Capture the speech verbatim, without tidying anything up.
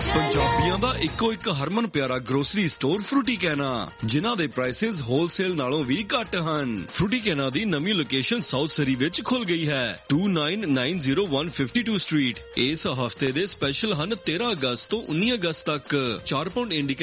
ਪੰਜਾਬੀਆਂ ਦਾ ਇੱਕੋ ਇੱਕ ਹਰਮਨ ਪਿਆਰਾ ਗਰੋਸਰੀ ਸਟੋਰ ਫਰੂਟੀ ਕੈਨਾ, ਜਿਨ੍ਹਾਂ ਦੇ ਪ੍ਰਾਈਸਿਸ ਹੋਲਸੇਲ ਨਾਲੋਂ ਵੀ ਘੱਟ ਹਨ। ਫਰੂਟੀ ਕੈਨਾ ਦੀ ਨਵੀਂ ਲੋਕੇਸ਼ਨ ਸਾਊਥ ਸਰੀ ਵਿੱਚ ਖੁੱਲ ਗਈ ਹੈ, to nine nine zero one fifty two street. ਇਸ ਹਫਤੇ ਦੇ ਸਪੈਸ਼ਲ ਹਨ ਤੇਰਾਂ ਅਗਸਤ ਤੋਂ ਉੱਨੀ ਅਗਸਤ ਤੱਕ। ਚਾਰ ਪਾਉਂਡ ਇੰਡੀਕਾ